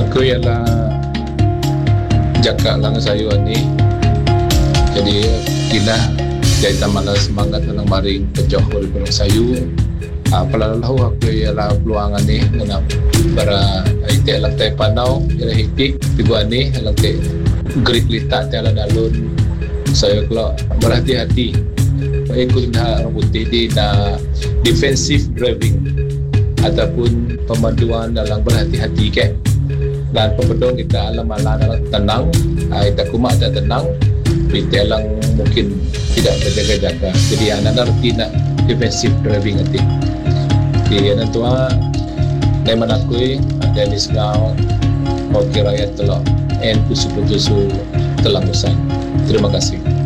Aku ialah jaka lang sayo ni. Jadi kina jadi tamang semangat nang maring pejohol ko sayo. Palalaho ako ialah peluangan ni na para ite lang tayo panaw ila hipik tiguan ni lang tayo great lita tayo dalon sayo klo berhati-hati. Ikut na rambuti di na defensive driving ataupun pemanduan dalam berhati-hati ke. Dan pemedong kita alam dalam tenang, kita kumak tak tenang, kita lang mungkin tidak berjaga-jaga. Jadi anak arti nak defensive driving nanti. Jadi anak tua, neman aku ada di sekarang, mau kira ya telok, and pusu-pusu telah besar. Terima kasih.